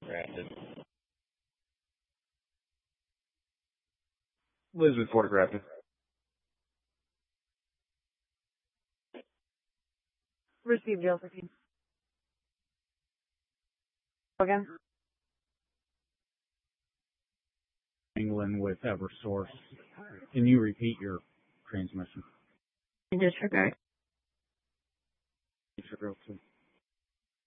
Drafted. Elizabeth photographed. Received, Josephine. Again. England with Eversource. Can you repeat your transmission? Disregard. Disregard.